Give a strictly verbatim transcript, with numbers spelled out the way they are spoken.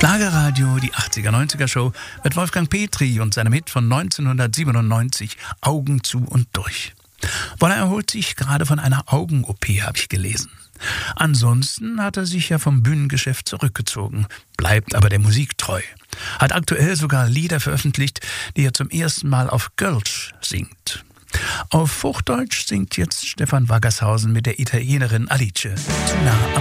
Schlagerradio, die achtziger-neunziger-Show mit Wolfgang Petri und seinem Hit von neunzehnhundertsiebenundneunzig, Augen zu und durch. Woller erholt sich gerade von einer Augen-O P, habe ich gelesen. Ansonsten hat er sich ja vom Bühnengeschäft zurückgezogen, bleibt aber der Musik treu. Hat aktuell sogar Lieder veröffentlicht, die er zum ersten Mal auf Kölsch singt. Auf Hochdeutsch singt jetzt Stefan Waggershausen mit der Italienerin Alice zu nah am